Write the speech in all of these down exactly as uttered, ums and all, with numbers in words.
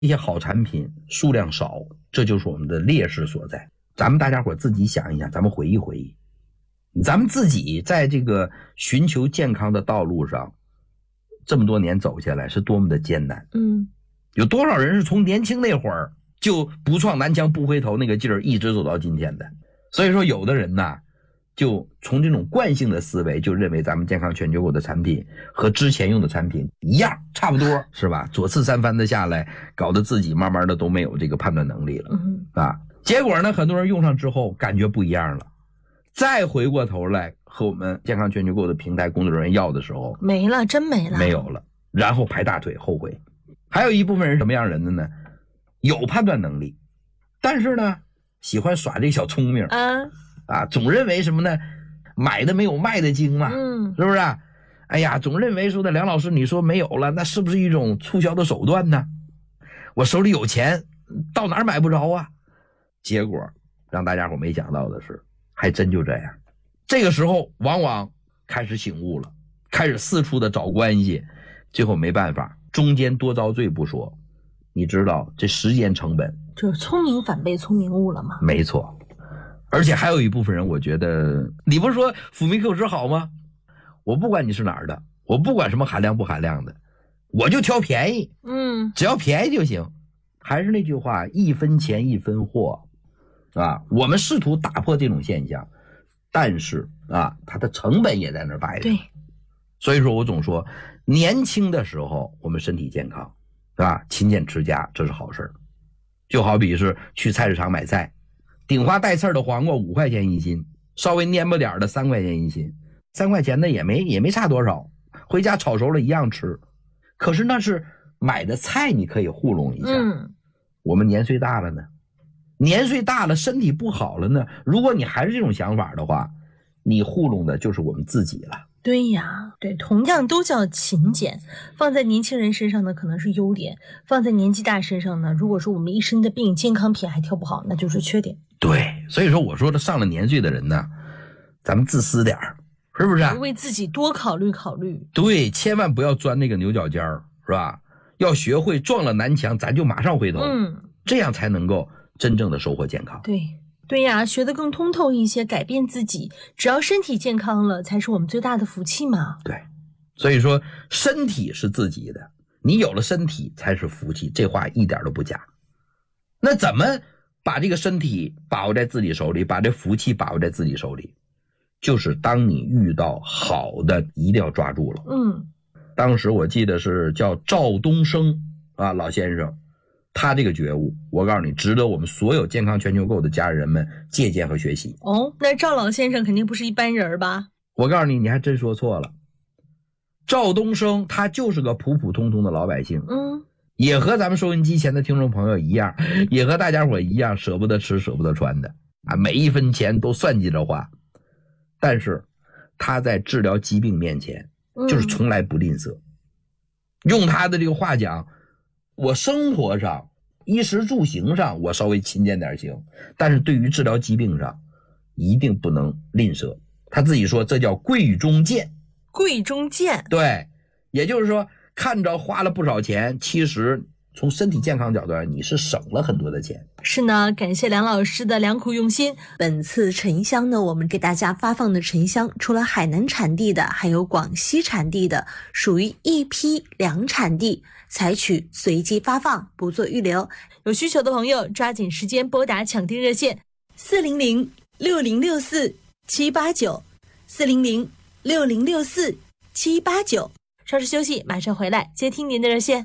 一些好产品数量少，这就是我们的劣势所在。咱们大家伙自己想一想，咱们回忆回忆，咱们自己在这个寻求健康的道路上这么多年走下来是多么的艰难。 嗯， 有多少人是从年轻那会儿就不撞南墙不回头那个劲儿一直走到今天的。所以说有的人呢就从这种惯性的思维就认为咱们健康全球购的产品和之前用的产品一样差不多，是吧？左次三番的下来，搞得自己慢慢的都没有这个判断能力了。 嗯啊，结果呢很多人用上之后感觉不一样了，再回过头来和我们健康全球购的平台工作人员要的时候没了，真没了， 没有了，然后拍大腿后悔。还有一部分人什么样人的呢？有判断能力，但是呢喜欢耍这个小聪明啊啊，总认为什么呢？买的没有卖的精嘛， 嗯， 是不是啊？哎呀，总认为说的梁老师你说没有了，那是不是一种促销的手段呢？我手里有钱，到哪儿买不着啊？结果让大家伙没想到的是，还真就这样。这个时候往往开始醒悟了，开始四处的找关系，最后没办法，中间多遭罪不说，你知道这时间成本， 就是聪明反被聪明误了吗？ 没错。而且还有一部分人，我觉得你不是说辅酶 Q 十好吗？我不管你是哪儿的，我不管什么含量不含量的，我就挑便宜， 嗯， 只要便宜就行。还是那句话，一分钱一分货啊，我们试图打破这种现象，但是啊，它的成本也在那儿摆着。 对， 所以说我总说，年轻的时候我们身体健康，是吧？勤俭持家，这是好事儿。就好比是去菜市场买菜，顶花带刺儿的黄瓜五块钱一斤，稍微蔫巴点的三块钱一斤，三块钱的也没也没差多少，回家炒熟了一样吃。可是那是买的菜，你可以糊弄一下。 嗯， 我们年岁大了呢，年岁大了，身体不好了呢，如果你还是这种想法的话，你糊弄的就是我们自己了。 对呀，对，同样都叫勤俭，放在年轻人身上呢可能是优点，放在年纪大身上呢，如果说我们一身的病，健康品还挑不好，那就是缺点。 对，所以说我说的上了年岁的人呢，咱们自私点儿，是不是啊？ 为自己多考虑考虑。 对，千万不要钻那个牛角尖儿，是吧？要学会撞了南墙咱就马上回头， 嗯， 这样才能够真正的收获健康。 对对呀，学得更通透一些，改变自己，只要身体健康了才是我们最大的福气嘛。 对，所以说身体是自己的，你有了身体才是福气，这话一点都不假。那怎么把这个身体把握在自己手里，把这福气把握在自己手里？就是当你遇到好的一定要抓住了。 嗯， 当时我记得是叫赵东升啊老先生，他这个觉悟，我告诉你，值得我们所有健康全球购的家人们借鉴和学习。 哦，那赵老先生肯定不是一般人吧？ 我告诉你，你还真说错了。赵东升他就是个普普通通的老百姓， 嗯， 也和咱们收音机前的听众朋友一样，也和大家伙一样，舍不得吃舍不得穿的啊，每一分钱都算计着花。但是他在治疗疾病面前就是从来不吝啬，用他的这个话讲，我生活上衣食住行上我稍微勤俭点行，但是对于治疗疾病上一定不能吝啬。他自己说这叫贵中贱。 贵中贱， 对，也就是说看着花了不少钱，其实从身体健康角度上你是省了很多的钱。 是呢，感谢梁老师的良苦用心。 本次沉香呢，我们给大家发放的沉香，除了海南产地的，还有广西产地的，属于一批两产地，采取随机发放，不做预留。 有需求的朋友抓紧时间拨打抢订热线四零零六零六四七八九四零零六零六四七八九。稍事休息，马上回来接听您的热线。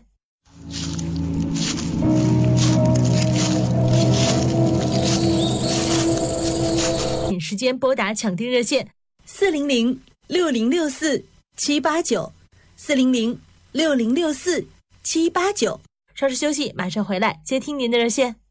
紧时间拨打抢订热线四零零六零六四七八九四零零六零六四七八九。稍事休息，马上回来接听您的热线。